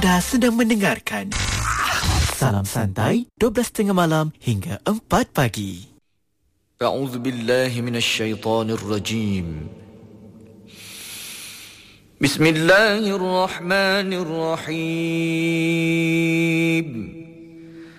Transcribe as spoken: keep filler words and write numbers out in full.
Anda sedang mendengarkan Salam Santai, dua belas tiga puluh malam hingga empat pagi. A'udzu billahi minasy syaithanir rajim. Bismillahirrahmanirrahim.